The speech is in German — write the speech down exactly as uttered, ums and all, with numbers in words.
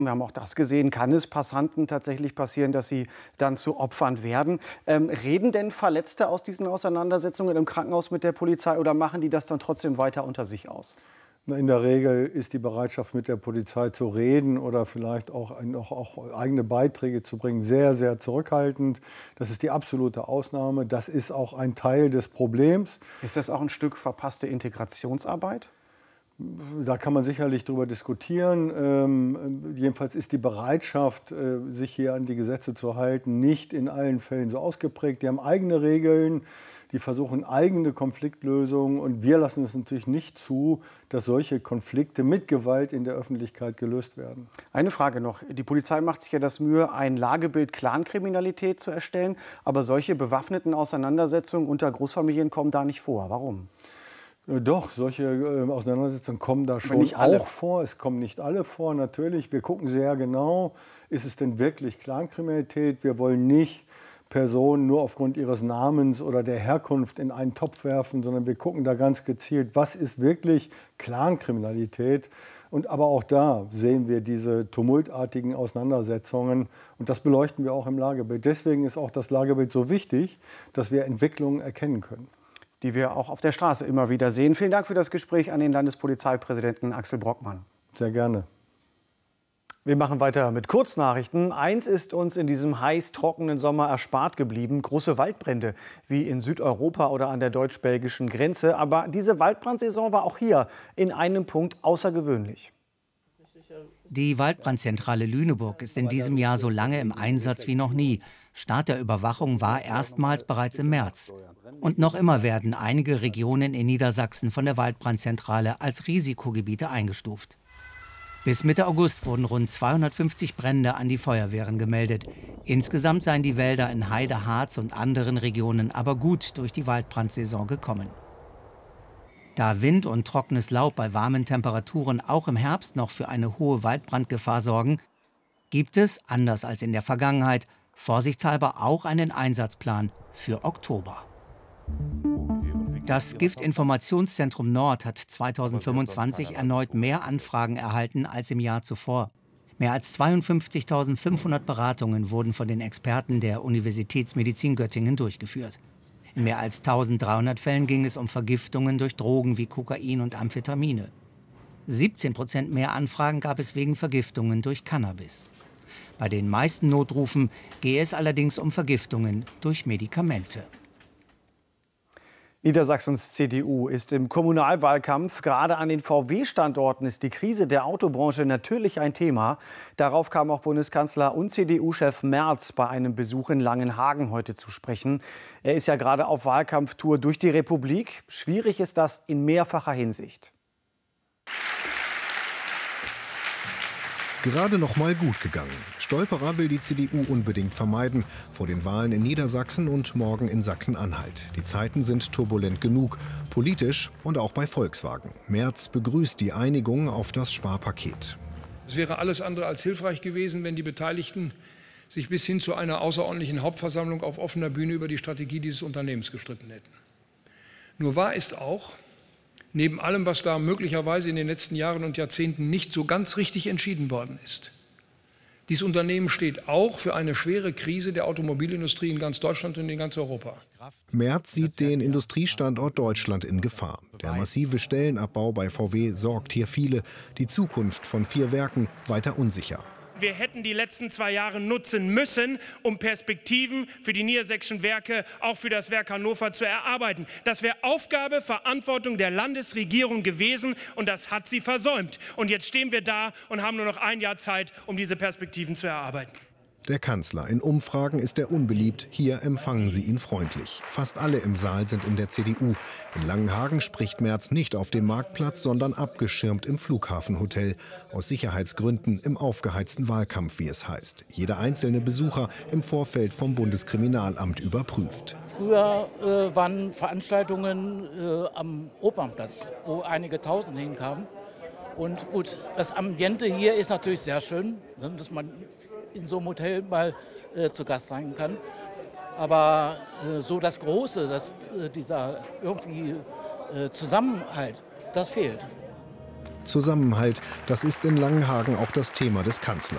Wir haben auch das gesehen, kann es Passanten tatsächlich passieren, dass sie dann zu Opfern werden. Ähm, reden denn Verletzte aus diesen Auseinandersetzungen im Krankenhaus mit der Polizei oder machen die das dann trotzdem weiter unter sich aus? In der Regel ist die Bereitschaft, mit der Polizei zu reden oder vielleicht auch, auch, auch eigene Beiträge zu bringen, sehr, sehr zurückhaltend. Das ist die absolute Ausnahme. Das ist auch ein Teil des Problems. Ist das auch ein Stück verpasste Integrationsarbeit? Da kann man sicherlich darüber diskutieren. Ähm, jedenfalls ist die Bereitschaft, äh, sich hier an die Gesetze zu halten, nicht in allen Fällen so ausgeprägt. Die haben eigene Regeln, die versuchen eigene Konfliktlösungen. Und wir lassen es natürlich nicht zu, dass solche Konflikte mit Gewalt in der Öffentlichkeit gelöst werden. Eine Frage noch. Die Polizei macht sich ja das Mühe, ein Lagebild Clankriminalität zu erstellen. Aber solche bewaffneten Auseinandersetzungen unter Großfamilien kommen da nicht vor. Warum? Doch, solche äh, Auseinandersetzungen kommen da schon nicht alle. auch vor. Es kommen nicht alle vor, natürlich. Wir gucken sehr genau, ist es denn wirklich Clankriminalität? Wir wollen nicht Personen nur aufgrund ihres Namens oder der Herkunft in einen Topf werfen, sondern wir gucken da ganz gezielt, was ist wirklich Clankriminalität? Und aber auch da sehen wir diese tumultartigen Auseinandersetzungen und das beleuchten wir auch im Lagebild. Deswegen ist auch das Lagebild so wichtig, dass wir Entwicklungen erkennen können, die wir auch auf der Straße immer wieder sehen. Vielen Dank für das Gespräch an den Landespolizeipräsidenten Axel Brockmann. Sehr gerne. Wir machen weiter mit Kurznachrichten. Eins ist uns in diesem heiß trockenen Sommer erspart geblieben: große Waldbrände, wie in Südeuropa oder an der deutsch-belgischen Grenze. Aber diese Waldbrandsaison war auch hier in einem Punkt außergewöhnlich. Die Waldbrandzentrale Lüneburg ist in diesem Jahr so lange im Einsatz wie noch nie. Start der Überwachung war erstmals bereits im März. Und noch immer werden einige Regionen in Niedersachsen von der Waldbrandzentrale als Risikogebiete eingestuft. Bis Mitte August wurden rund zweihundertfünfzig Brände an die Feuerwehren gemeldet. Insgesamt seien die Wälder in Heide, Harz und anderen Regionen aber gut durch die Waldbrandsaison gekommen. Da Wind und trockenes Laub bei warmen Temperaturen auch im Herbst noch für eine hohe Waldbrandgefahr sorgen, gibt es, anders als in der Vergangenheit, vorsichtshalber auch einen Einsatzplan für Oktober. Das Giftinformationszentrum Nord hat zweitausendfünfundzwanzig erneut mehr Anfragen erhalten als im Jahr zuvor. Mehr als zweiundfünfzigtausendfünfhundert Beratungen wurden von den Experten der Universitätsmedizin Göttingen durchgeführt. In mehr als eintausenddreihundert Fällen ging es um Vergiftungen durch Drogen wie Kokain und Amphetamine. siebzehn Prozent mehr Anfragen gab es wegen Vergiftungen durch Cannabis. Bei den meisten Notrufen gehe es allerdings um Vergiftungen durch Medikamente. Niedersachsens C D U ist im Kommunalwahlkampf. Gerade an den V W-Standorten ist die Krise der Autobranche natürlich ein Thema. Darauf kam auch Bundeskanzler und C D U-Chef Merz bei einem Besuch in Langenhagen heute zu sprechen. Er ist ja gerade auf Wahlkampftour durch die Republik. Schwierig ist das in mehrfacher Hinsicht. Gerade noch mal gut gegangen. Stolperer will die C D U unbedingt vermeiden vor den Wahlen in Niedersachsen und morgen in Sachsen-Anhalt. Die Zeiten sind turbulent genug, politisch und auch bei Volkswagen. Merz begrüßt die Einigung auf das Sparpaket. Es wäre alles andere als hilfreich gewesen, wenn die Beteiligten sich bis hin zu einer außerordentlichen Hauptversammlung auf offener Bühne über die Strategie dieses Unternehmens gestritten hätten. Nur wahr ist auch, neben allem, was da möglicherweise in den letzten Jahren und Jahrzehnten nicht so ganz richtig entschieden worden ist, dieses Unternehmen steht auch für eine schwere Krise der Automobilindustrie in ganz Deutschland und in ganz Europa. Merz sieht den Industriestandort Deutschland in Gefahr. Der massive Stellenabbau bei V W sorgt hier viele. Die Zukunft von vier Werken weiter unsicher. Wir hätten die letzten zwei Jahre nutzen müssen, um Perspektiven für die niedersächsischen Werke, auch für das Werk Hannover, zu erarbeiten. Das wäre Aufgabe, Verantwortung der Landesregierung gewesen und das hat sie versäumt. Und jetzt stehen wir da und haben nur noch ein Jahr Zeit, um diese Perspektiven zu erarbeiten. Der Kanzler. In Umfragen ist er unbeliebt. Hier empfangen sie ihn freundlich. Fast alle im Saal sind in der C D U. In Langenhagen spricht Merz nicht auf dem Marktplatz, sondern abgeschirmt im Flughafenhotel. Aus Sicherheitsgründen im aufgeheizten Wahlkampf, wie es heißt. Jeder einzelne Besucher im Vorfeld vom Bundeskriminalamt überprüft. Früher äh, waren Veranstaltungen äh, am Opernplatz, wo einige Tausend hinkamen. Und gut, das Ambiente hier ist natürlich sehr schön, ne, dass man in so einem Hotel mal äh, zu Gast sein kann. Aber äh, so das Große, das, äh, dieser irgendwie äh, Zusammenhalt, das fehlt. Zusammenhalt, das ist in Langenhagen auch das Thema des Kanzlers.